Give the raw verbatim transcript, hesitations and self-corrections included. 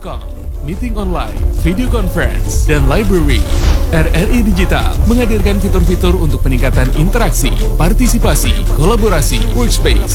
com, meeting online, video conference, dan library. R R I Digital menghadirkan fitur-fitur untuk peningkatan interaksi, partisipasi, kolaborasi, workspace,